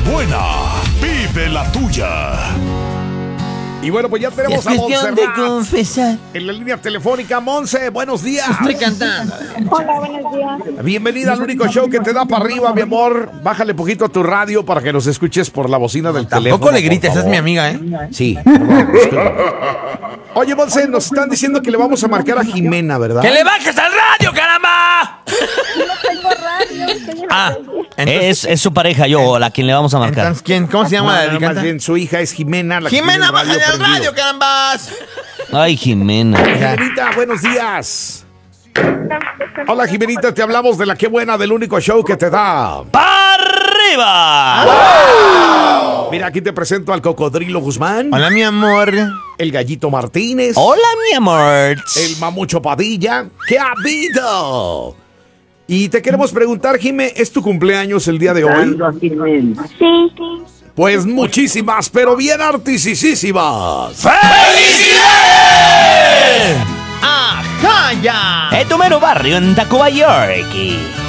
buena, vive la tuya. Y bueno, pues ya tenemos a Montserrat en la línea telefónica. Monse, buenos días. Estoy cantando. Hola, buenos días. Bienvenida al único show que te da para arriba, mi amor. Bájale poquito a tu radio para que nos escuches por la bocina del teléfono. Tampoco le grites, esa es mi amiga, ¿eh? Sí. Oye, Monse, nos están diciendo que le vamos a marcar a Jimena, ¿verdad? ¡Que le bajes al radio, caramba! No tengo radio, estoy en la calle. Es su pareja, yo, a quien le vamos a marcar. Entonces, ¿quién? ¿Cómo se llama la No, dedicante? más bien, su hija es Jimena. La que Jimena, tiene el bájale al prendido. radio, carambas. Ay, Jimena. Jimenita, buenos días. Hola, Jimenita, te hablamos de la Qué Buena, del único show que te da. ¡Para arriba! Mira, aquí te presento al Cocodrilo Guzmán, Hola, mi amor. el Gallito Martínez, Hola, mi amor. el Mamucho Padilla. ¿Qué ha habido? Y te queremos preguntar, Jime, ¿es tu cumpleaños el día de hoy? Sí. Pues muchísimas, pero bien artisísimas. ¡Felicidades! ¡Ajá, ya! Es tu mero barrio en Tacubaya, York.